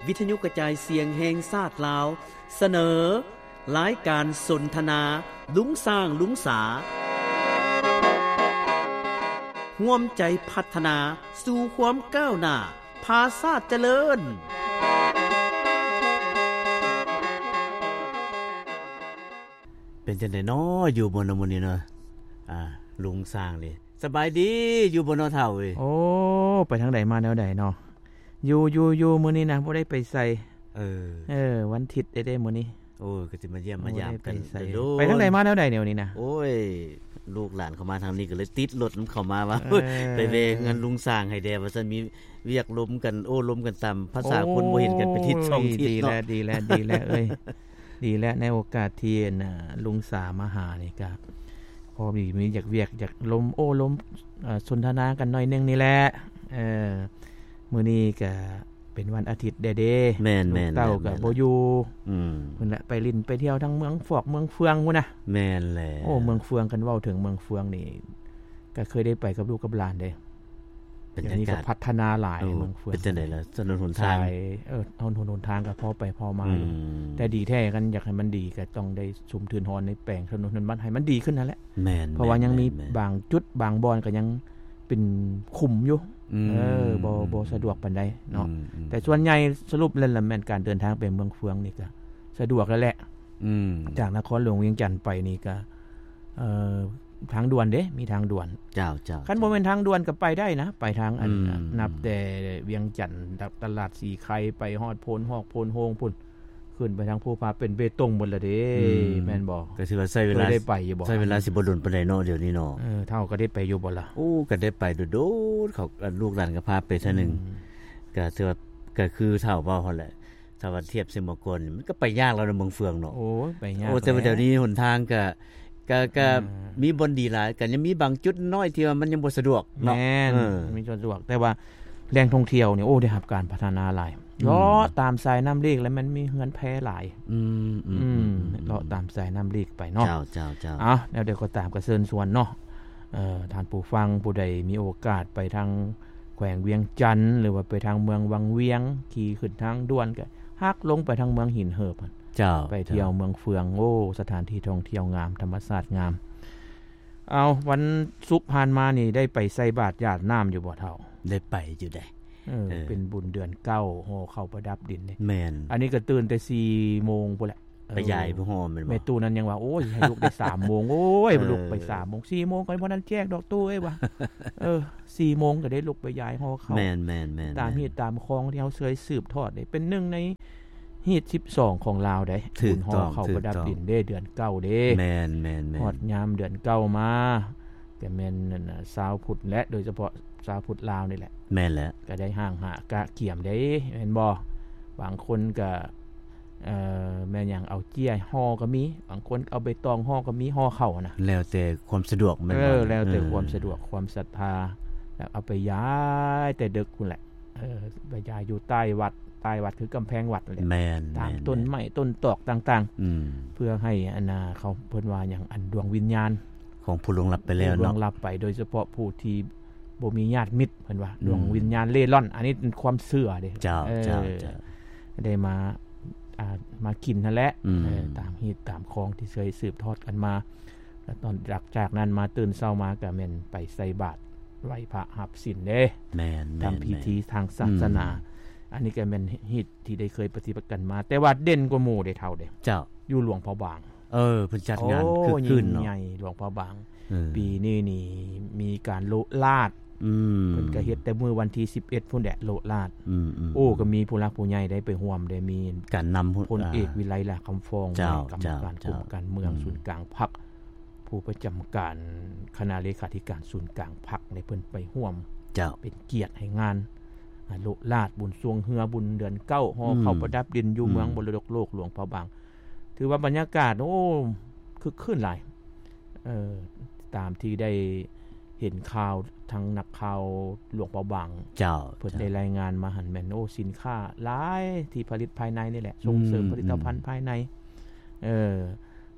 วิทยุกระจายเสียงแห่งชาติลาวเสนอรายการสนทนาลุงสร้างลุงสาร่วมใจพัฒนาสู่ความก้าวหน้าพาชาติเจริญเป็นจังได๋น้ออยู่บนมื้อนี้เนาะลุงสร้างนี่สบายดีอยู่บนเนาะเฒ่าเอ้ยโอ้ไปทางใดมาแนวใดเนาะอยู่มื้อนี้นะบ่ได้ไปไสวันอาทิตย์ได้มื้อนี้โอ้ก็สิมาเยี่ยมมายามกันไปทางใดมาแนวใดแนวนี้นะโอ้ยลูกหลานเข้ามาทางนี้ก็เลยติดรถนำเข้ามาว่าไปเวเงินลุงสร้างให้แด่ว่าซั่นมีเวียกล้มกันล้มกันตามภาษาคนบ่เห็นกันเป็นทิศ2ทิศเนาะดีแล้วเอ้ยดีแล้วในโอกาสที่ลุงสามาหานี่ก็พอมีอยากเวียกอยากล้มสนทนากันหน่อยนึงนี่แหละมื้อนี้ก็เป็นวันอาทิตย์เด้ๆแม่นๆเต้าก็บ่อยู่เพิ่นละไปลิ้นไปเที่ยวทั้งเมืองฟอกเมืองเฟืองพุ่นน่ะแม่นแหละโอ้เมืองเฟืองกันเว้าถึงเมืองเฟืองนี่ก็เคยได้ไปกับลูกกับหลานเด้เป็นจังได๋ก็พัฒนาหลายเมืองเฟืองเป็นจังได๋ล่ะถนนหนทางหนทางก็พอไปพอมาอยู่แต่ดีแท้กันอยากให้มันดีก็ต้องได้สุมทืนฮอนในแปลงถนนนั้นให้มันดีขึ้นนั่นแหละแม่นเพราะว่ายังมีบางจุดบางบอนก็ยังเป็นขุมอยู่บ่สะดวกปานใดเนาะแต่ส่วนใหญ่สรุปแล้วแม่นการเดินทางไปเมืองเฟืองนี่ก็สะดวกแล้วแหละจากนครหลวงเวียงจันทน์ไปนี่ก็ทางด่วนเด้มีทางด่วนเจ้าคันบ่แม่นทางด่วนก็ไปได้นะไปทางนับแต่เวียงจันทน์ตลาดสีไข่ไปฮอดโพนฮอกโพนโฮงพุ่นขึ้นไปทางภูผาเป็นเบตงหมดละเด้แม่นบ่ก็สิว่าใช้เวลาได้ไปอยู่บ่ใช้เวลาสิบ่ดนปานใดเนาะเดี๋ยวนี้เนาะเท่าก็ได้ไปอยู่บ่ล่ะโอ้ก็ได้ไปโดดๆเขาลูกหลานก็พาไปเทื่อนึงก็ถือว่าก็คือเท่าเว้าหั่นแหละถ้าว่าเทียบสมัยก่อนมันก็ไปยากแล้วในเมืองเฟืองเนาะโอ้ไปยากแต่ว่าเดี๋ยวนี้หนทางก็มีบ่ดีหลายก็ยังมีบางจุดน้อยที่ว่ามันยังบ่สะดวกเนาะแม่นมีสะดวกแต่ว่าแหล่งท่องเที่ยวนี่โอ้ได้รับการพัฒนาหลายเลาะตามสายน้ำลีกแล้วมันมีเฮือนแพหลายเลาะตามสายน้ำลีกไปเนาะเจ้าแล้วเดี๋ยวก็ตามก็เชิญชวนเนาะท่านผู้ฟังผู้ใดมีโอกาสไปทางแขวงเวียงจันทน์หรือว่าไปทางเมืองวังเวียงขี่ขึ้นทางด่วนก็ฮักลงไปทางเมืองหินเหิบไปเที่ยวเมืองเฟืองโอ้สถานที่ท่องเที่ยวงามธรรมชาติงามเอาวันศุกร์ผ่านมานี่ได้ไปใส่บาตรญาติน้ำอยู่บ่เฒ่าได้ไปอยู่ได้เป็นบุญเดือน9ฮอเข้าประดับดินนี่แม่นอันนี้ก็ตื่นแต่ 4:00 นพุ่นแหละไปยายบ่ฮอแม่นบ่แม่ตู้นั้นยังว่าโอ้ยให้ลุกได้ 3:00 นโอ้ยลุกไป 3:00 น 4:00 นก็บ่นั้นแจ้งดอกตู้เอ้ยว่า4:00 นก็ได้ลุกไปยายฮอเข้าแม่นๆตามฮีตตามคองที่เฮาเคยสืบทอดได้เป็น1ในฮีต12ของลาวได้บุญฮอเข้าประดับดินเด้เดือน9เด้แม่นๆฮอดยามเดือน9มาแต่แม่นนั่นน่ะชาวพุทธและโดยเฉพาะชาวพุทธลาวนี่แหละแม่นแหละก็ได้ห่างหากะเกี่ยมได้แม่นบ่บางคนก็แม่นหยังเอาเจี้ยห่อก็มีบางคนเอาใบตองห่อก็มีห่อเข้านะแล้วแต่ความสะดวกแม่นบ่แล้วแต่ความสะดวกความศรัทธาแล้วเอาไปย้ายแต่ดึกพุ่นแหละไปย้ายอยู่ใต้วัดคือกำแพงวัดนั่นแหละแม่นตามต้นไม้ต้นตอกต่างๆเพื่อให้เขาเพิ่นว่าหยังอันดวงวิญญาณของผู้ล่วงลับไปแล้วเนาะล่วงลับไปโดยเฉพาะผู้ที่บ่มีญาติมิตรเพิ่นว่าดวงวิญญาณเล่ร่อนอันนี้เป็นความเชื่อเด้เจ้าได้มากินนั่นแหละตามฮีตตามคองที่เคยสืบทอดกันมาแล้วตอนจากนั้นมาตื่นเช้ามาก็แม่นไปใส่บาตรไหว้พระรับศีลเด้แม่นทำพิธีทางศาสนาอันนี้ก็แม่นฮีตที่ได้เคยปฏิบัติกันมาแต่ว่าเด่นกว่าหมู่ได้เท่าเด้เจ้าอยู่หลวงพ่อบางเพิ่นจัดงานคึกคืนเนาะใหญ่หลวงพ่อบางปีนี้นี่มีการโลลาดเพิ่นก็เฮ็ดแต่มื้อวันที่11พุ่นแหละโลลาดโอ้ก็มีผู้หลักผู้ใหญ่ได้ไปร่วมได้มีการนำพลเอกวิไลล่ะคำฟองกรรมการกลุ่มการเมืองศูนย์กลางพรรคผู้ประจำการคณะเลขาธิการศูนย์กลางพรรคในเพิ่นไปร่วมเป็นเกียรติให้งานโลลาดบุญสวงเฮือบุญเดือน9ฮอเข้าประดับดินอยู่เมืองมรดกโลกหลวงพ่อบางถือว่าบรรยากาศโอ้คึกคืนหลายตามที่ได้เห็นข่าวทั้งนักข่าวหลวงพ่อบางเพิ่นได้รายงานมาหั่นแม่นโอ้สินค้าหลายที่ผลิตภายในนี่แหละส่งเสริมผลิตภัณฑ์ภายใน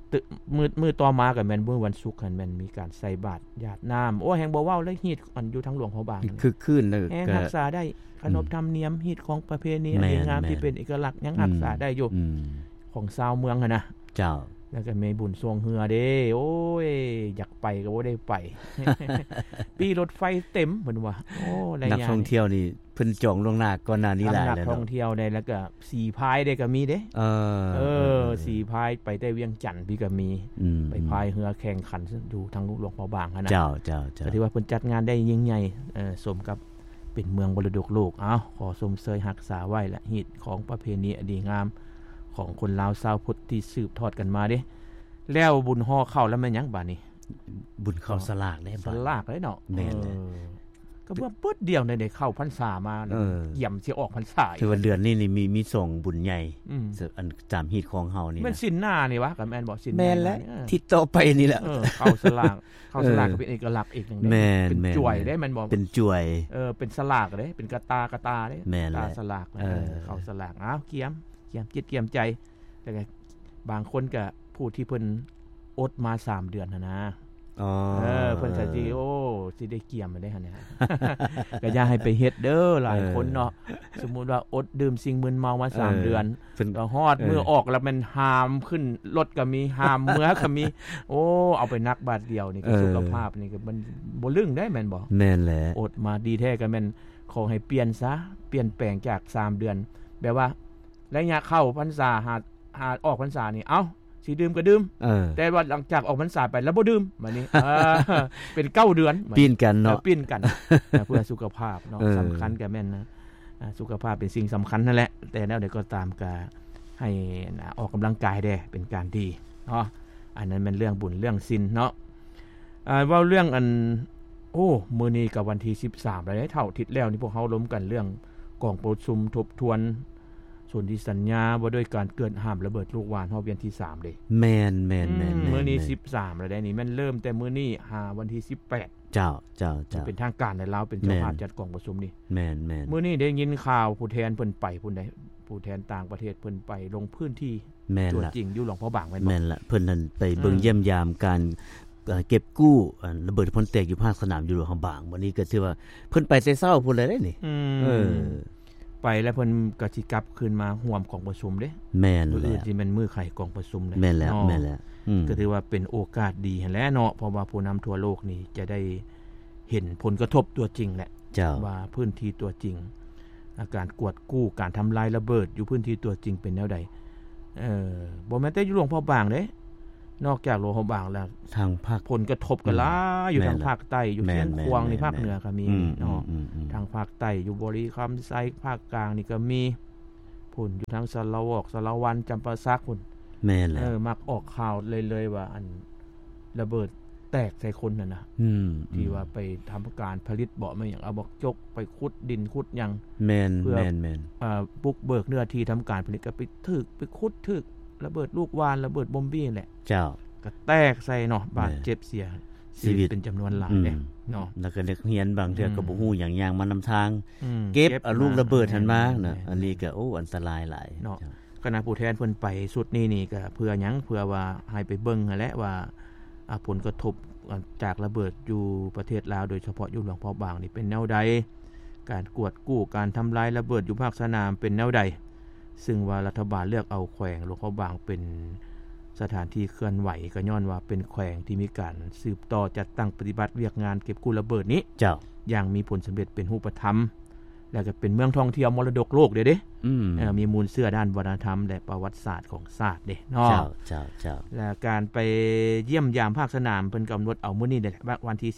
มื้อต่อมาก็แม่นมื้อวันศุกร์หั่นแม่นมีการใส่บาตรญาติน้ำโอ้แฮงบ่เว้าเลยฮีตอันอยู่ทางหลวงพระบางคือคืนแล้วก็รักษาได้ขนบธรรมเนียมฮีตของประเพณีอันงามที่เป็นเอกลักษณ์ยังรักษาได้อยู่ของชาวเมืองหั่นนะเจ้าแล้วก็มีบุญสวงเฮือเด้โอ้ยอยากไปก็บ่ได้ไป ปีรถไฟเต็มเพิ่นว่าโอ้หลายอย่างนักท่องเที่ยวนี่เพิ่นจองล่วงหน้าก่อนหน้านี้หลายแล้วนักท่องเที่ยวได้แล้วก็สีพายได้ก็มีเด้สีพายไปแต่เวียงจันทน์พี่ก็มีไปพายเรือแข่งขันดูทางหลวงพระบางหั่นน่ะเจ้าๆก็ถือว่าเพิ่นจัดงานได้ยิ่งใหญ่สมกับเป็นเมืองมรดกโลกขอสมเสยรักษาไว้และฮีตของประเพณีอันดีงามของคนลาวชาวพุทธที่สืบทอดกันมาเด้แล้วบุญห่อข้าวแล้วแม่นหยังบาดนี้บุญข้าวสลากได้สลากเลยเนาะแม่นก็เพิ่นปึ๊ดเดียวได้เข้าพรรษามาเยี่ยมสิออกพรรษาคือว่าเดือนนี้นี่มีส่งบุญใหญ่อันตามฮีตของเฮานี่มันสิ้นหน้านี่วะก็แม่นบ่สิ้นแม่นแล้วทิศต่อไปนี่แหละเข้าสลากก็เป็นเอกลักษณ์อีกนึงเด้เป็นจ่วยได้มันบ่เป็นจ่วยเป็นสลากเด้เป็นกระตาเด้ตาสลากเข้าสลากเกียมจิตเกียมใจแต่บางคนก็ผู้ที่เพิ่นอดมา3เดือนนะเพิ่นก็สิสิได้เกียมมาได้หั่นน่ะ ก็อย่าให้ไปเฮ็ดเด้อหลายคนเนาะสมมุติว่าอดดื่มสิ่งมึนเมามา3เดือนก็ฮอดมื้อออกแล้วมันหามขึ้นรถก็มีหามเมื่อก็มีเอาไปนักบาทเดียวนี่ก็สุขภาพนี่ก็มันบ่ลึงได้แม่นบ่แม่นแหละอดมาดีแท้ก็แม่นขอให้เปลี่ยนซะเปลี่ยนแปลงจาก3เดือนแบบว่าระยะเข้าพรรษาหาออกพรรษานี่สิดื่มก็ดื่มแต่ว่าหลังจากออกพรรษาไปแล้วบ่ดื่มบัดนี้เป็น9เดือนปีนกันเนาะปีนกันเพื่อสุขภาพเนาะสำคัญก็แม่นนะสุขภาพเป็นสิ่งสำคัญนั่นแหละแต่แล้วเดี๋ยวก็ตามก็ให้ออกกำลังกายได้เป็นการดีเนาะอันนั้นมันเรื่องบุญเรื่องศีลเนาะว่าเรื่องอันมื้อนี้ก็วันที่13แล้วเท่าทิศแล้วนี่พวกเฮาล้มกันเรื่องกองประชุมทบทวนส่วนที่สัญญาว่าด้วยการเกิดห้ามระเบิดลูกหวานเฮาเวียนที่3เด้แม่นมื้อนี้13แล้วได้นี่มันเริ่มแต่มื้อนี้วันที่18เจ้าเป็นทางการในลาวเป็นเจ้าภาพจัดกองประชุมนี่แม่นมื้อนี้ได้ยินข่าวผู้แทนเพิ่นไปพุ่นใดผู้แทนต่างประเทศเพิ่นไปลงพื้นที่ตัวจริงอยู่หลวงพ่อบางแม่นล่ะเพิ่นนั่นไปเบิ่งเยี่ยมยามการเก็บกู้ระเบิดพ่นแตกอยู่ภาคสนามอยู่หลวงพ่อบางวันนี้ก็ถือว่าเพิ่นไปแต่เช้าพุ่นเลยได้นี่ไปแล้วเพิ่นก็สิกลับคืนมาร่วมกองประชุมเด้แม่นแหละที่มันมื้อไข่กองประชุมแม่นแล้วก็ถือว่าเป็นโอกาสดีหั่นแหละเนาะเพราะว่าผู้นำทั่วโลกนี่จะได้เห็นผลกระทบตัวจริงแหละว่าพื้นที่ตัวจริงอาการกวดกู้การทำลายระเบิดอยู่พื้นที่ตัวจริงเป็นแนวใดบ่แม่นแต่อยู่หลวงพ่อบางเด้นอกจากหลวงพ่อบางแล้วทางภาคผลกระทบก็หลายอยู่ทางภาคใต้อยู่เชียงควางในภาคเหนือก็มีเนาะทางภาคใต้อยู่บริคำไซภาคกลางนี่ก็มีผลอยู่ทางสะละวอกสะละวันจำปาสักพุ่นแม่นแหละมักออกข่าวเลยว่าอันระเบิดแตกใส่คนน่ะนะที่ว่าไปทำการผลิตเบาะมาอย่างเอาบอกจกไปขุดดินขุดหยังแม่นบุกเบิกเนื้อที่ทำการผลิตก็ไปถึกไปขุดถึกระเบิดลูกวานระเบิดบอมบี้แหละเจ้าก็แตกใส่เนาะบาดเจ็บเสียชีวิตเป็นจำนวนหลายเนาะแล้วก็เด็กเรียนบางเทื่อก็บ่ฮู้หยังย่างมานำทางเก็บเอาลูกระเบิดหั่นมาน่ะอันนี้ก็อันตรายหลายเนาะคณะผู้แทนเพิ่นไปสุดนี่ก็เพื่อหยังเพื่อว่าให้ไปเบิ่งนั่นแหละว่าผลกระทบจากระเบิดอยู่ประเทศลาวโดยเฉพาะอยู่หลวงพ่อบางนี่เป็นแนวใดการกวดกู้การทำลายระเบิดอยู่ภาคสนามเป็นแนวใดซึ่งว่ารัฐบาลเลือกเอาแขวงหลวงพ่อบางเป็นสถานที่เคลื่อนไหวก็ย้อนว่าเป็นแขวงที่มีการสืบต่อจัดตั้งปฏิบัติเวียกงานเก็บกู้ระเบิดนี้อย่างมีผลสำเร็จเป็นรูปธรรมแล้วก็เป็นเมืองท่องเที่ยวมรดกโลกเด้มีมูลเสื่อด้านวัฒนธรรมและประวัติศาสตร์ของชาติเด้เนาะและการไปเยี่ยมยามภาคสนามเพิ่นกำหนดเอามื้อนี้วันที่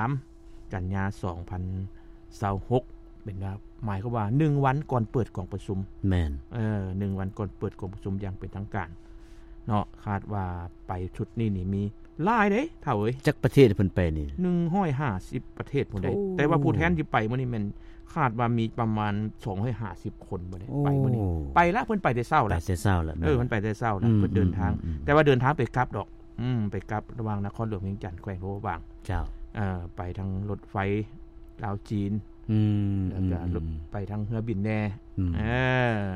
13กันยายน2026เป็นว่าหมายความว่า1วันก่อนเปิดกองประชุมแม่น 1วันก่อนเปิดกองประชุมอย่างเป็นทางการเนาะคาดว่าไปชุดนี้นี่มีหลายเด้เท่าเอ้ยจักประเทศเพิ่นไปนี่ 150ประเทศพุ่นได้แต่ว่าผู้แทนที่ไปมื้อนี้แม่นคาดว่ามีประมาณ250คนบ่ได้ไปมื้อนี้ไปแล้วเพิ่นไปแต่เช้าแล้วไปแต่เช้าแล้วเพิ่นไปแต่เช้าแล้วเพิ่นเดินทางแต่ว่าเดินทางไปกลับดอกไปกลับระหว่างนครหลวงเวียงจันทน์แขวงหลวงพ่อบางเจ้าไปทางรถไฟลาวจีนแล้วก็ไปทางเรือบินแน่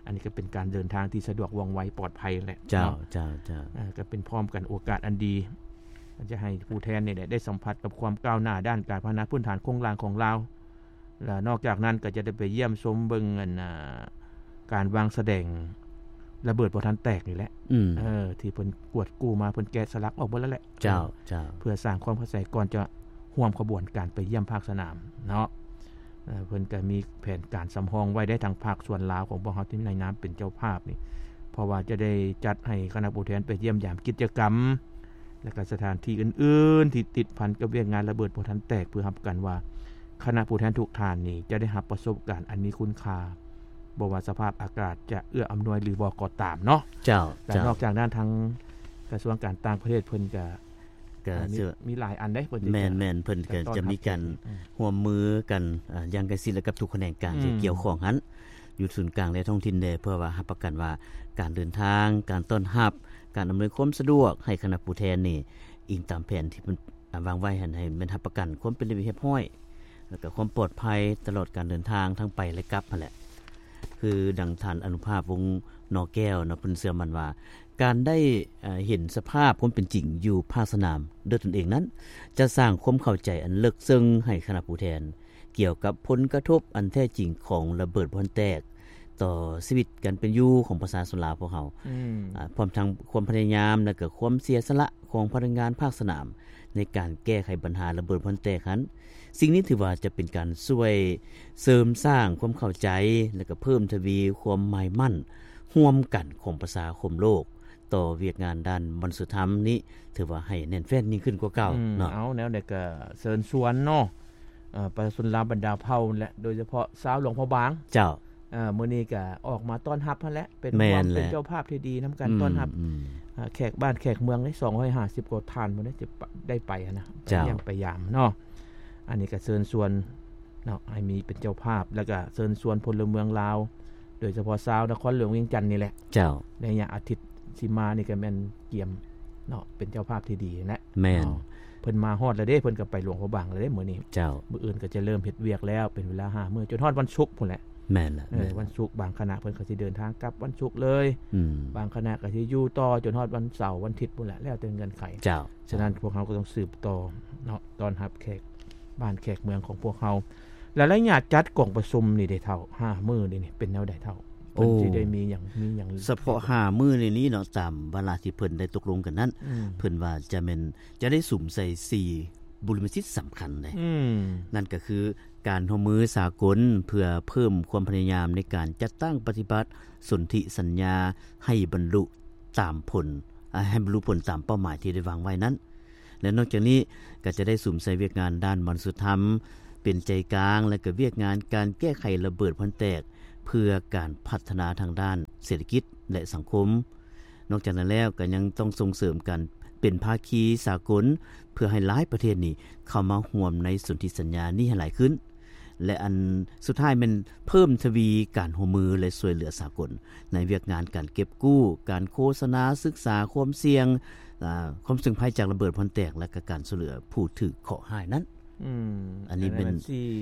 อันนี้ก็เป็นการเดินทางที่สะดวกว่องไวปลอดภัยแหละเจ้าก็เป็นพร้อมกันโอกาสอันดีจะให้ผู้แทนนี่ได้สัมผัสกับความก้าวหน้าด้านการพัฒนาพื้นฐานโครงสร้างของลาวและนอกจากนั้นก็จะได้ไปเยี่ยมชมเบิ่งการวางแสดงระเบิดบ่ทันแตกนี่แหละที่เพิ่นกวดกู้มาเพิ่นแกะสลักออกหมดแล้วแหละเจ้าเพื่อสร้างความเข้าใจก่อนจะร่วมขบวนการไปเยี่ยมภาคสนามเนาะเพิ่นก็มีแผนการสำรองไว้ได้ทางภาคส่วนลาวของพวกเฮาที่ในนามเป็นเจ้าภาพนี่เพราะว่าจะได้จัดให้คณะผู้แทนไปเยี่ยมยามกิจกรรมและก็สถานที่อื่นๆที่ติดพันกับเรื่องงานระเบิดบ่ทันแตกเพื่อรับกันว่าคณะผู้แทนทุกท่านนี่จะได้รับประสบการณ์อันมีคุณค่าบ่ว่าสภาพอากาศจะเอื้ออำนวยหรือบ่ก็ตามเนาะเจ้าแต่นอกจากนั้นทางกระทรวงการต่างประเทศเพิ่นก็มีหลายอันได้เพิ่นแม่นๆเพิ่นก็จะมีการร่วมมือกันอย่างใกล้ชิดกับทุกแขนงการที่เกี่ยวข้องหันอยู่ศูนย์กลางและท้องถิ่นได้เพื่อว่ารับประกันว่าการเดินทางการต้อนรับการอำนวยความสะดวกให้คณะผู้แทนนี่อิงตามแผนที่เพิ่นวางไว้ให้มันรับประกันความเป็นระเบียบเรียบร้อยแล้วก็ความปลอดภัยตลอดการเดินทางทั้งไปและกลับนั่นแหละคือดังท่านอนุภาพวงนอแก้วเนาะเพิ่นเชื่อมั่นว่าการได้เห็นสภาพความเป็นจริงอยู่ภาคสนามด้วยตนเองนั้นจะสร้างความเข้าใจอันลึกซึ้งให้คณะผู้แทนเกี่ยวกับผลกระทบอันแท้จริงของระเบิดบ่ทันแตกต่อชีวิตการเป็นอยู่ของประชาชนลาวพวกเฮาพร้อมทั้งความพยายามและก็ความเสียสละของพนักงานภาคสนามในการแก้ไขปัญหาระเบิดบ่ทันแตกนั้นสิ่งนี้ถือว่าจะเป็นการช่วยเสริมสร้างความเข้าใจและก็เพิ่มทวีความหมายมั่นร่วมกันของประชาคมโลกต่อเวียกงานด้านบรรณสุธรรมนี้ถือว่าให้แน่นแฟ้นยิ่งขึ้นกว่าเก่าเนาะเอาแนวใดก็เชิญชวนเนาะประชาชนลาวบรรดาเผ่าและโดยเฉพาะชาวหลวงพ่อบางเจ้ามื้อนี้ก็ออกมาต้อนรับนั่นแหละเป็นความเป็นเจ้าภาพที่ดีนำกันต้อนรับแขกบ้านแขกเมืองได้250กว่าท่านบ่ได้จะได้ไปนะยังไปยามเนาะอันนี้ก็เชิญชวนเนาะให้มีเป็นเจ้าภาพแล้วก็เชิญชวนพลเมืองลาวโดยเฉพาะชาวนครหลวงเวียงจันทน์นี่แหละเจ้าในอาทิตย์สิมานี่ก็แม่นเกียมเนาะเป็นเจ้าภาพที่ดีนะแม่นเพิ่นมาฮอดแล้วเด้เพิ่นก็ไปหลวงพระบางแล้วเด้มื้อนี้เจ้ามื้ออื่นก็จะเริ่มเฮ็ดเวียกแล้วเป็นเวลา5มื้อจนฮอดวันศุกร์พุ่นแหละแม่นล่ะวันศุกร์บางคณะเพิ่นก็สิเดินทางกลับวันศุกร์เลยบางคณะก็สิอยู่ต่อจนฮอดวันเสาร์วันอาทิตย์พุ่นแหละแล้วแต่เงื่อนไขเจ้าฉะนั้นพวกเฮาก็ต้องสืบต่อเนาะต้อนรับแขกบ้านแขกเมืองของพวกเฮาแล้วระยะจัดกล่องประชุมนี่ได้เท่า5มื้อนี่เป็นแนวใดเท่าเพิ่นสิได้มีหยังเฉพาะ5มื้อในนี้เนาะตามเวลาที่เพิ่นได้ตกลงกันนั้นเพิ่นว่าจะได้สุ่มใส่4บุริมสิทธิ์สำคัญเลยนั่นก็คือการร่วมมือสากลเพื่อเพิ่มความพยายามในการจัดตั้งปฏิบัติสนธิสัญญาให้บรรลุตามผลตามเป้าหมายที่ได้วางไว้นั้นและนอกจากนี้ก็จะได้สุ่มใส่เวียกงานด้านบรรณสุธรรมเป็นใจกลางและก็เวียกงานการแก้ไขระเบิดบ่ทันแตกเพื่อการพัฒนาทางด้านเศรษฐกิจและสังคมนอกจากนั้นแล้วก็ยังต้องส่งเสริมกันเป็นภาคีสากลเพื่อให้หลายประเทศนี้เข้ามาร่วมในสนธิสัญญานี้ให้หลายขึ้นและอันสุดท้ายมันเพิ่มทวีการร่วมมือและช่วยเหลือสากลในเวียกงานการเก็บกู้การโฆษณาศึกษาความเสี่ยงความเสี่ยงภัยจากระเบิดบ่ทันแตกและก็การช่วยเหลือผู้ถูกเคราะห์ร้ายนั้นอันนี้เป็น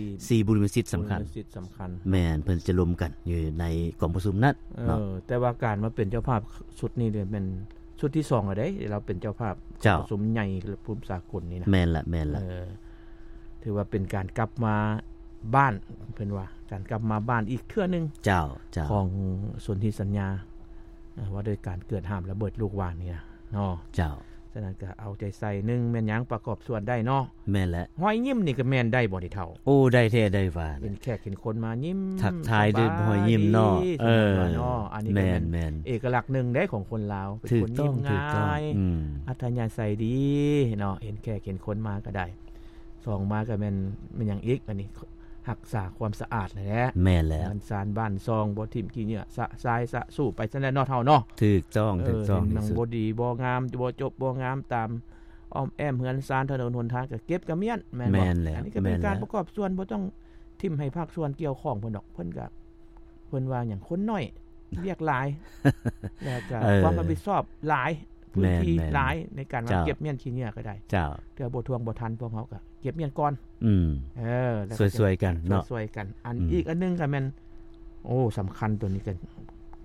4บุริมสิทธิ์สำคัญแม่นเพิ่นจะรวมกันอยู่ในกล่องประชุมนั้นแต่ว่าการมาเป็นเจ้าภาพชุดนี้เนี่ยเป็นชุดที่2แล้วเด้เราเป็นเจ้าภาพประชุมใหญ่ภูมิสากลนี่นะแม่นละถือว่าเป็นการกลับมาบ้านเพิ่นว่าการกลับมาบ้านอีกเทื่อนึงเจ้าของสนธิสัญญาว่าโดยการเกิดห้ามระเบิดลูกหว่านนี่นะเนาะเจ้าฉะนั้นก็เอาใจใส่1แม่นหยังประกอบส่วนได้เนาะแม่นแหละห้อยยิ้มนี่ก็แม่นได้บ่นี่เฒ่าโอ้ได้แท้ได้ว่าเป็นแขกเห็นคนมายิ้มทักทายด้วยห้อยยิ้มเนาะอันนี้ก็แม่นเอกลักษณ์นึงได้ของคนลาวเป็นคนยิ้มง่ายอัธยาศัยดีเนาะเห็นแขกเห็นคนมาก็ได้2มาก็แม่นหยังอีกอันนี้รักษาความสะอาดนั่นแหละแม่นแล้วสารบ้านซองบ่ทิ่มขี้เหงื่อทรายสะสู้ไปซั่นแหละเนาะเฒ่าเนาะถูกต้องนังบ่ดีบ่งามบ่จบบ่งามตามอ้อมแอมเฮือนซานถนนหนทางก็เก็บกระเมียนแม่นบ่อันนี้ก็เป็นการประกอบส่วนบ่ต้องทิ่มให้ภาคส่วนเกี่ยวข้องเพิ่นดอกเพิ่นก็เพิ่นว่าหยังคนน้อยเรียกหลายแล้วก็ความรับผิดชอบหลายพื้นที่หลายในการเก็บเมียนขี้เหงื่อก็ได้เจ้าเทื่อบ่ทวงบ่ทันพวกเฮาก็เก็บเมียนก่อนสวยๆกันเนาะสวยๆกันอันอีกอันนึงก็แม่นโอ้สำคัญตัวนี้กัน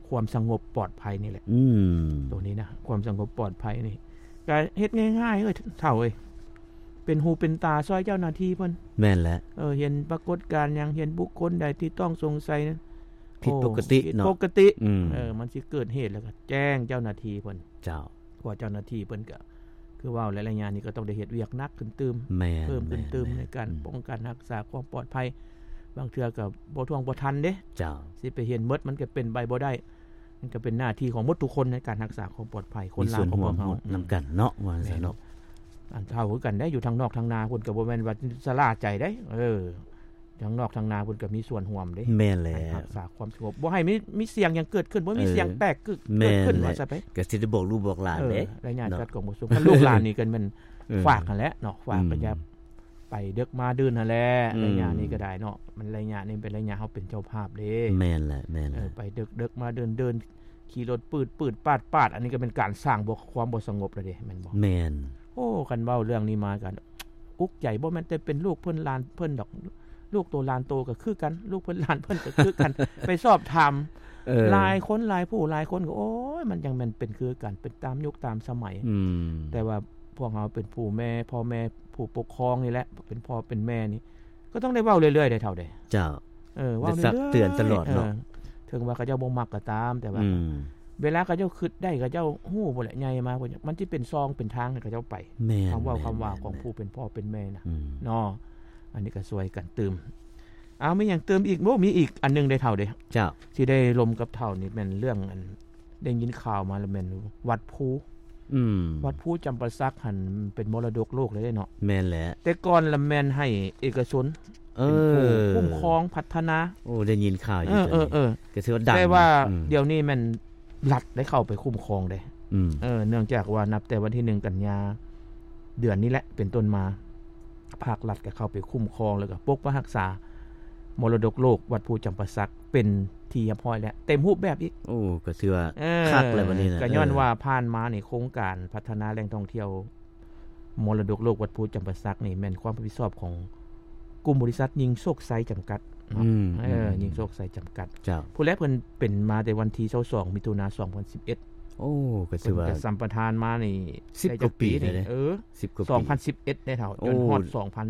ความสงบปลอดภัยนี่แหละตัวนี้นะความสงบปลอดภัยนี่ก็เฮ็ดง่ายๆเฒ่าเอ้ยเป็นหูเป็นตาซอยเจ้าหน้าที่เพิ่นแม่นแหละเห็นปรากฏการณ์หยังเห็นบุคคลใดที่ต้องสงสัยนั้นผิดปกติเนาะปกติมันสิเกิดเหตุแล้วก็แจ้งเจ้าหน้าที่เพิ่นเจ้าว่าเจ้าหน้าที่เพิ่นก็คือว่าหลายๆอย่างนี่ก็ต้องได้เฮ็ดเวียกหนักขึ้นตึมเพิ่มขึ้นตึมในการป้องกันรักษาความปลอดภัยบางเทื่อก็บ่ท่วงบ่ทันเด้เจ้าสิไปเห็นหมดมันก็เป็นไปบ่ได้มันก็เป็นหน้าที่ของหมดทุกคนในการรักษาความปลอดภัยคนลาวของเฮานำกันเนาะว่าซั่นเนาะอันเท่าคือกันได้อยู่ทางนอกทางนาเพิ่นก็บ่แม่นว่าสลาใจได้ทางนอกทางนาเพิ่นก็มีส่วนร่วมเด้แม่นแล้วรักษาความสงบบ่ให้มีเสียงหยังเกิดขึ้นบ่มีเสียงแตกเกิดขึ้นว่าซะไปก็สิได้บอกลูกบอกหลานเด้รายงานจัดของบ่สุขลูกหลานนี่กันมันฝากกันแหละเนาะฝากก็อย่าไปเดึกมาดื่นนั่นแหละรายงานนี้ก็ได้เนาะมันรายงานนี้เป็นรายงานเฮาเป็นเจ้าภาพเด้แม่นแหละแม่นไปเดึกมาเดินขี่รถปืดปาดอันนี้ก็เป็นการสร้างความบ่สงบแล้วเด้แม่นบ่แม่นโอ้กันเว้าเรื่องนี้มากันอุกใจบ่แม่นแต่เป็นลูกเพิ่นหลานเพิ่นดอกลูกโตหลานโตก็คือกันลูกเพิ่นหลานเพิ่นก็คือกัน ไปสอบถามหลายคนหลายผู้หลายคนก็โอ้ยมันยังแม่นเป็นคือกันเป็นตามยุคตามสมัยแต่ว่าพวกเฮาเป็นผู้แม่พ่อแม่ผู้ปกครองนี่แหละเป็นพ่อเป็นแม่นี่ก็ต้องได้เว้าเรื่อยๆได้เท่าใดเจ้าเว้าเตือนตลอดเนาะถึงว่าเขาเจ้าบ่มักก็ตามแต่ว่าเวลาเขาเจ้าคิดได้เขาเจ้าฮู้บ่แหละใหญ่มามันสิเป็นซองเป็นทางให้เขาเจ้าไปคำว่าของผู้เป็นพ่อเป็นแม่นะเนาะอันนี้ก็ช่วยกันเติมเอามีหยังเติมอีกบ่มีอีกอันนึงได้เท่าเด้เจ้าที่ได้ลมกับเท่านี่แม่นเรื่องอันได้ยินข่าวมาแล้วแม่นวัดภูวัดภูจำปาสักหั่นเป็นมรดกโลกเลยเนาะแม่นแหละแต่ก่อนละแม่นให้เอกชนคุ้มครองพัฒนาโอ้ได้ยินข่าวอยู่ก็ถือว่าดังแต่ว่าเดี๋ยวนี้แม่นรัฐได้เข้าไปคุ้มครองได้เนื่องจากว่านับแต่วันที่1กันยาเดือนนี้แหละเป็นต้นมาภาครัฐก็เข้าไปคุ้มครองแล้วก็ปกปักรักษามรดกโลกวัดภูจำปาสักเป็นที่เรียบร้อยแล้วเต็มรูปแบบอีกโอ้ก็ถือว่าคักเลยวันนี้นะก็ย้อนว่าผ่านมานี่โครงการพัฒนาแหล่งท่องเที่ยวมรดกโลกวัดภูจำปาสักนี่แม่นความรับผิดชอบของกลุ่มบริษัทยิงโชคไซจำกัดยิงโชคไซจำกัดผู้แรกเพิ่นเป็นมาในวันที่22มิถุนายน2011 โอ้ก็ถือว่าสัมปทานมานี่ 10กว่าปีนี่ 10กว่าปี2011ได้เท่าจนฮอด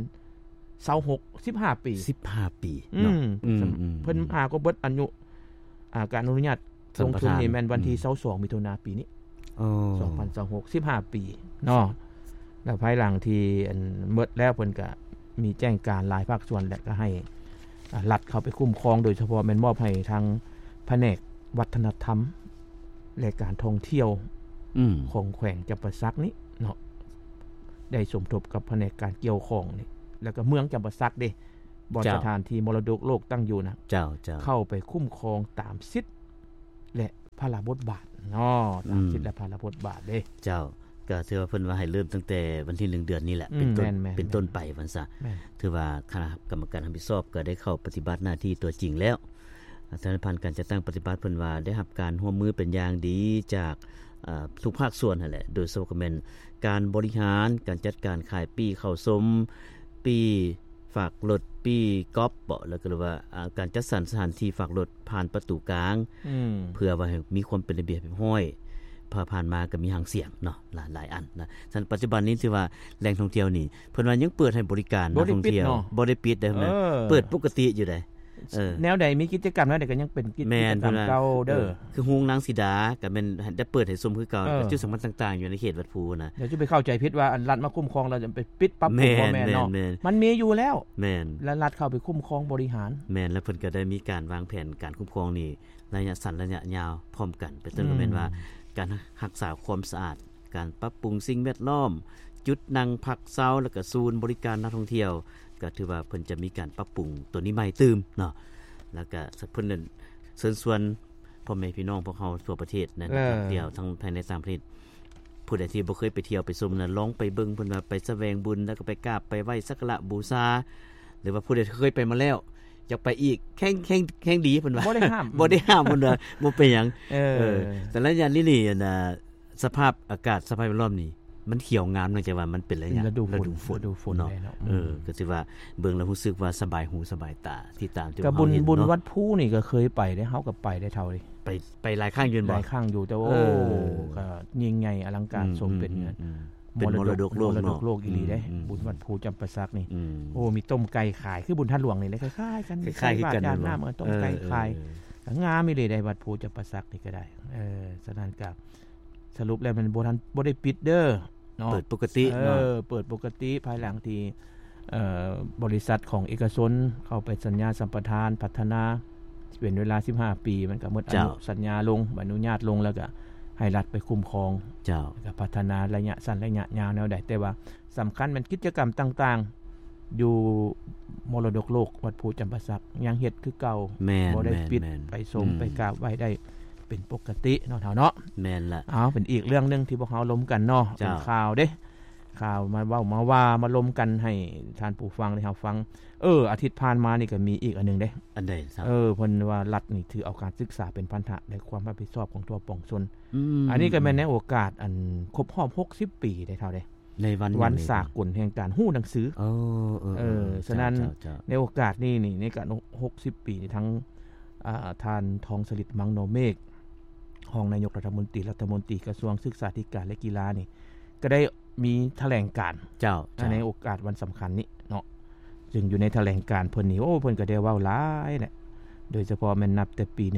2026 15ปีเนาะเพิ่นหาก็เบิดอายุการอนุญาตลงทุนนี่แม่นวันที่22มิถุนายนปีนี้2026 15ปีเนาะแล้วภายหลังที่หมดแล้วเพิ่นก็มีแจ้งการหลายภาคส่วนและก็ให้รัฐเข้าไปคุ้มครองโดยเฉพาะแม่นมอบให้ทางแผนกวัฒนธรรมและการท่องเที่ยวของแขวงจำปาสักนี้เนาะได้สมทบกับแผนกการเกี่ยวข้องนี่แล้วก็เมืองจำปาสักเด้บ่สถานที่มรดกโลกตั้งอยู่นะเจ้าเข้าไปคุ้มครองตามสิทธิ์และพระราชบทบาทเนาะตามสิทธิ์และพระราชบทบาทเด้เจ้าก็ถือว่าเพิ่นว่าให้เริ่มตั้งแต่วันที่1เดือนนี้แหละเป็นต้นไปวันซะถือว่าคณะกรรมการรับผิดชอบก็ได้เข้าปฏิบัติหน้าที่ตัวจริงแล้วสถานพันธ์การจัดตั้งปฏิบัติเพิ่นว่าได้รับการร่วมมือเป็นอย่างดีจากทุกภาคส่วนนั่นแหละโดยเฉพาะแม่นการบริหารการจัดการขายปีเข้าสมปีฝากรถปีก๊อปบ่แล้วก็ว่าการจัดสรรสถานที่ฝากรถผ่านประตูกลางเพื่อว่ามีความเป็นระเบียบเรียบร้อยผ่านมาก็มีหางเสียงเนาะหลายอันนะฉะนั้นปัจจุบันนี้ถือว่าแหล่งท่องเที่ยวนี่เพิ่นว่ายังเปิดให้บริการนักท่องเที่ยวบ่ได้ปิดได้แม่เปิดปกติอยู่ได้แนวใดมีกิจกรรมแนวใดก็ยังเป็นกิจกรรมเก่าเด้อคือโรงนางสีดาก็แม่นได้เปิดให้ชมคือเก่าจุดสำคัญต่างๆอยู่ในเขตวัดภูนะเดี๋ยวจะไปเข้าใจผิดว่ารัฐมาคุ้มครองเราจะไปปิดปั๊บบ่แม่นเนาะมันมีอยู่แล้วแม่นแล้วรัฐเข้าไปคุ้มครองบริหารแม่นแล้วเพิ่นก็ได้มีการวางแผนการคุ้มครองนี่ระยะสั้นระยะยาวพร้อมกันเป็นต้นก็แม่นว่าการรักษาความสะอาดการปรับปรุงสิ่งแวดล้อมจุดนั่งพักเช้าแล้วก็ศูนย์บริการนักท่องเที่ยวก็ถือว่าเพิ่นจะมีการปรับปรุงตัวนี้ใหม่ตื่มเนาะแล้วก็เพิ่นนั้นเชิญชวนพ่อแม่พี่น้องพวกเฮาทั่วประเทศนั่นเที่ยวทั้งภายในต่างประเทศผู้ใดที่บ่เคยไปเที่ยวไปชมนั้นลองไปเบิ่งเพิ่นว่าไปแสวงบุญแล้วก็ไปกราบไปไหว้สักการะบูชาหรือว่าผู้ใดเคยไปมาแล้วอยากไปอีกแข่งดีเพิ่นว่าบ่ได้ห้ามเพิ่นว่าบ่เป็นหยังแต่ละอย่างนี่น่ะสภาพอากาศสภาพแวดล้อมนี่มันเขียวงามเนื่องจากว่ามันเป็นระยะฤดูฝนเนาะก็สิว่าเบิ่งแล้วรู้สึกว่าสบายหูสบายตาที่ตามที่เฮาเห็นเนาะบุญวัดภูนี่ก็เคยไปได้เฮาก็ไปได้เท่านี้ไปหลายครั้งอยู่บ่หลายครั้งอยู่แต่ว่าก็ยิ่งใหญ่อลังการสมเป็นเป็นมรดกโลกเนาะโลกอีหลีเด้บุญวัดภูจำปาสักนี่มีต้มไก่ขายคือบุญท่านหลวงนี่เลยคล้ายๆกันคล้ายๆกันน้ำต้มไก่ขายงามอีหลีได้วัดภูจำปาสักนี่ก็ได้ฉะนั้นก็สรุปแล้วมันบ่ได้ปิดเด้อเนาะเปิดปกติเนาะเปิดปกติภายหลังที่บริษัทของเอกชนเข้าไปสัญญาสัมปทานพัฒนาเป็นเวลา15ปีมันก็หมดอายุสัญญาลงอนุญาตลงแล้วก็ให้รัฐไปคุ้มครองเจ้าก็พัฒนาระยะสั้นระยะยาวแนวใดแต่ว่าสำคัญมันกิจกรรมต่างๆอยู่มรดกโลกวัดภูจำปาสักยังเฮ็ดคือเก่าบ่ได้ปิดไปชมไปกราบไหว้ได้เป็นปกติเนาะเนาะแม่นล่ะเป็นอีกเรื่องนึงที่พวกเฮาล้มกันเนาะเป็นข่าวเด้ข่าวมาเว้ามาล้มกันให้ท่านผู้ฟังได้เฮาฟังอาทิตย์ผ่านมานี่ก็มีอีกอันนึงเด้อันใดครับเพิ่นว่ารัฐนี่ถือเอาการศึกษาเป็นพันธะในความรับผิดชอบของทั่วปวงชนอันนี้ก็แม่นในโอกาสอันครบรอบ60ปีได้เท่าใดในวันสากลแห่งการฮู้หนังสือฉะนั้นในโอกาสนี้นี่ในการ60ปีทั้งท่านทองสฤทธิ์มังโนเมฆรองนายกรัฐมนตรีกระทรวงศึกษาธิการและกีฬานี่ก็ได้มีแถลงการในโอกาสวันสำคัญนี้เนาะซึ่งอยู่ในแถลงการเพิ่นนี่เพิ่นก็ได้เว้าหลายแหละโดยเฉพาะแม่นนับแต่ปี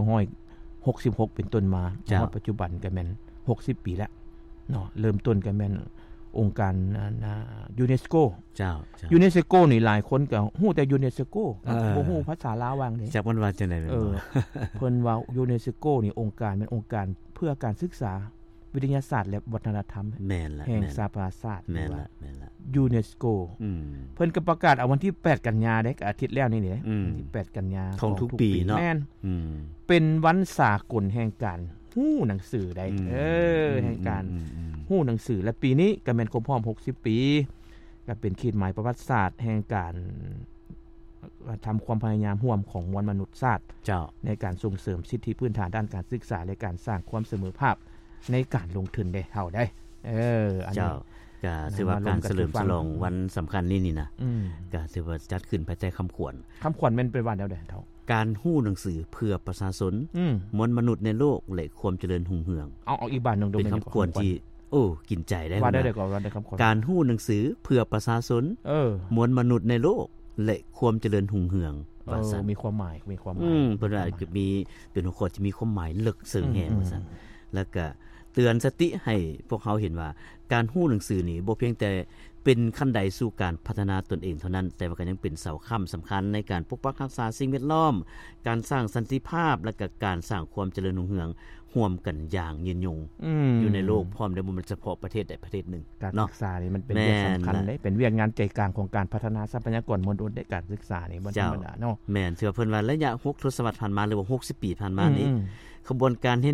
1966เป็นต้นมาจนปัจจุบันก็แม่น60ปีแล้วเนาะเริ่มต้นก็แม่นองค์การยูเนสโกยูเนสโกนี่หลายคนก็ฮู้แต่ยูเนสโกบ่ฮู้ภาษาลาวว่าจังได๋จักมันว่าจังได๋แม่นบ่เพิ่นว่ายูเนสโกนี่องค์การเป็นองค์การเพื่อการศึกษาวิทยาศาสตร์และวัฒนธรรมแม่นล่ะแห่งสหประชาชาติแม่นล่ะยูเนสโกเพิ่นก็ประกาศเอาวันที่8กันยายนได้ก็อาทิตย์แล้วนี่วันที่8กันยายนของทุกปีเนาะแม่นเป็นวันสากลแห่งการฮู้หนังสือได้แห่งการฮู้หนังสือและปีนี้ก็แม่นครบรอบ60ปีก็เป็นขีดหมายประวัติศาสตร์แห่งการทำความพยายามร่วมของมวลมนุษยชาติในการส่งเสริมสิทธิพื้นฐานด้านการศึกษาและการสร้างความเสมอภาคในการลงทุนได้เท่าได้อันนี้ก็ถือว่าการเฉลิมฉลองวันสำคัญนี่นะก็ถือว่าจัดขึ้นภายใต้คำขวัญแม่นเป็นวันแล้วเท่าการฮู้หนังสือเพื่อประชาชนมวลมนุษย์ในโลกและความเจริญรุ่งเรืองเอาอีกบาทนึงเป็นคำขวัญที่กินใจได้ว่าได้ก่อนได้คำขวัญการฮู้หนังสือเพื่อประชาชนมวลมนุษย์ในโลกและความเจริญรุ่งเรืองว่าซั่นมีความหมายเพิ่นว่าก็มีเป็นหัวข้อที่มีความหมายลึกซึ้งแฮงว่าซั่นแล้วก็เตือนสติให้พวกเขาเห็นว่าการฮู้หนังสือนี่บ่เพียงแต่เป็นขั้นใดสู่การพัฒนาตนเองเท่านั้นแต่ว่าก็ยังเป็นเสาค้ำสำคัญในการปกปักรักษาสิ่งแวดล้อมการสร้างสันติภาพและก็การสร้างความเจริญรุ่งเรืองร่วมกันอย่างยืนยงอยู่ในโลกพร้อมได้บ่แม่นเฉพาะประเทศใดประเทศหนึ่งการศึกษานี่มันเป็นเรื่องสำคัญได้เป็นเรื่องงานใจกลางของการพัฒนาทรัพยากรมนุษย์ในการศึกษานี่บ่ธรรมดาเนาะแม่นเชื่อเพิ่นว่าระยะ6ทศวรรษผ่านมาหรือว่า60ปีผ่านมานี้ขบวนการ